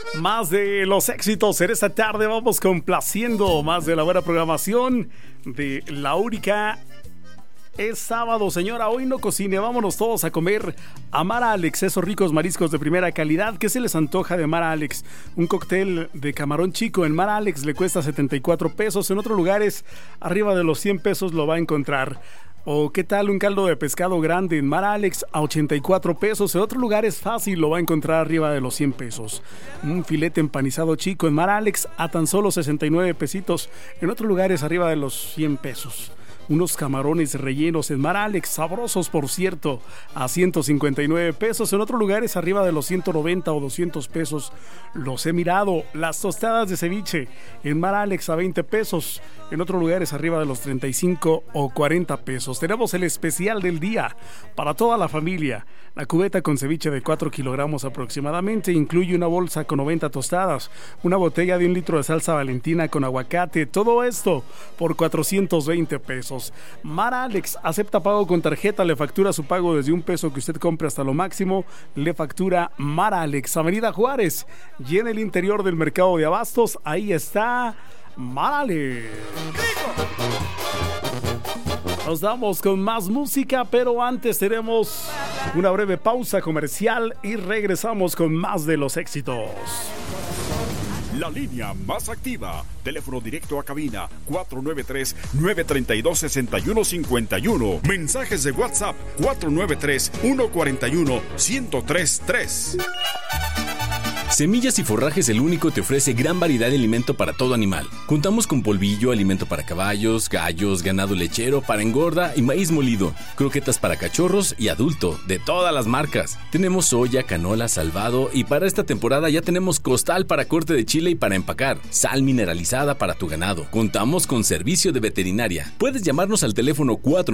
Más de los éxitos en esta tarde. Vamos complaciendo más de la buena programación de La Única. Es sábado, señora, hoy no cocine, vámonos todos a comer a Mar Alex, esos ricos mariscos de primera calidad. ¿Qué se les antoja de Mar Alex? Un cóctel de camarón chico en Mar Alex le cuesta 74 pesos, en otros lugares arriba de los 100 pesos lo va a encontrar. O qué tal un caldo de pescado grande en Mar Alex a 84 pesos, en otros lugares fácil lo va a encontrar arriba de los 100 pesos. Un filete empanizado chico en Mar Alex a tan solo 69 pesitos, en otros lugares arriba de los 100 pesos. Unos camarones rellenos en Mar Alex, sabrosos por cierto, a 159 pesos, en otros lugares arriba de los 190 o 200 pesos. Los he mirado. Las tostadas de ceviche en Mar Alex a 20 pesos, en otros lugares arriba de los 35 o 40 pesos. Tenemos el especial del día para toda la familia. La cubeta con ceviche de 4 kilogramos aproximadamente incluye una bolsa con 90 tostadas, una botella de 1 litro de salsa Valentina con aguacate, todo esto por 420 pesos. Mar Alex acepta pago con tarjeta, le factura su pago desde $1 que usted compre hasta lo máximo, le factura Mar Alex, Avenida Juárez, y en el interior del mercado de abastos, ahí está Mar Alex. Nos damos con más música, pero antes tenemos una breve pausa comercial y regresamos con más de los éxitos. La línea más activa. Teléfono directo a cabina 493-932-6151. Mensajes de WhatsApp 493-141-1033. Semillas y Forrajes El Único te ofrece gran variedad de alimento para todo animal. Contamos con polvillo, alimento para caballos, gallos, ganado lechero, para engorda y maíz molido, croquetas para cachorros y adulto, de todas las marcas. Tenemos soya, canola, salvado y para esta temporada ya tenemos costal para corte de chile y para empacar, sal mineralizada para tu ganado. Contamos con servicio de veterinaria. Puedes llamarnos al teléfono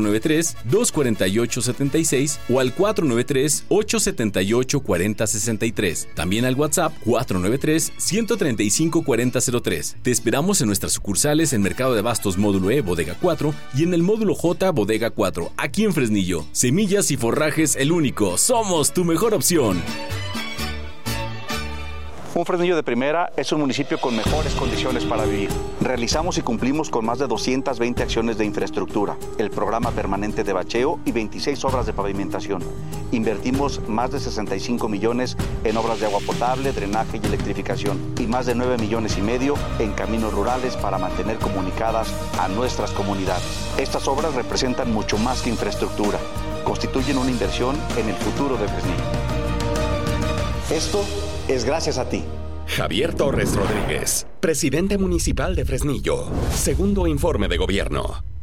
493-248-76 o al 493-878-4063. También al WhatsApp 493-135-4003. Te esperamos en nuestras sucursales en Mercado de Abastos Módulo E, Bodega 4 y en el Módulo J, Bodega 4, aquí en Fresnillo. Semillas y Forrajes El Único. Somos tu mejor opción. Un Fresnillo de primera es un municipio con mejores condiciones para vivir. Realizamos y cumplimos con más de 220 acciones de infraestructura, el programa permanente de bacheo y 26 obras de pavimentación. Invertimos más de 65 millones en obras de agua potable, drenaje y electrificación y más de 9,5 millones en caminos rurales para mantener comunicadas a nuestras comunidades. Estas obras representan mucho más que infraestructura, constituyen una inversión en el futuro de Fresnillo. Esto es gracias a ti. Javier Torres Rodríguez, presidente municipal de Fresnillo. Segundo informe de gobierno.